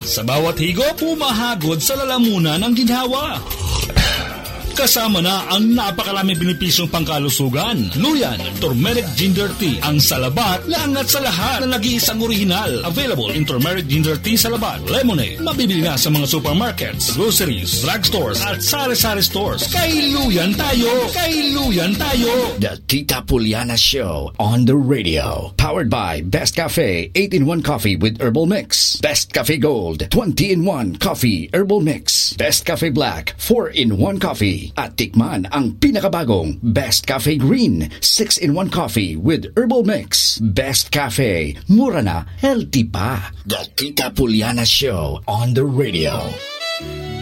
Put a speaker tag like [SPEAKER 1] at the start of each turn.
[SPEAKER 1] Sa bawat higop, pumahagod sa lalamunan ng ginhawa. Kasama na ang napakaraming benepisyong pangkalusugan. Luyan, turmeric ginger tea, ang salabat, laangat sa lahat na nag-iisang orihinal. Available in turmeric ginger tea salabat, lemonade. Mabibili na sa mga supermarkets, groceries, drugstores at sari-sari stores. Kay Luyan tayo! Kay Luyan tayo!
[SPEAKER 2] The Tita Puliana Show on the radio. Powered by Best Cafe 8-in-1 Coffee with Herbal Mix. Best Cafe Gold 20-in-1 Coffee Herbal Mix. Best Cafe Black 4-in-1 Coffee. At tikman ang pinakabagong Best Cafe Green 6-in-1 Coffee with Herbal Mix. Best Cafe, mura na, healthy pa. The Tita Puliana Show on the radio.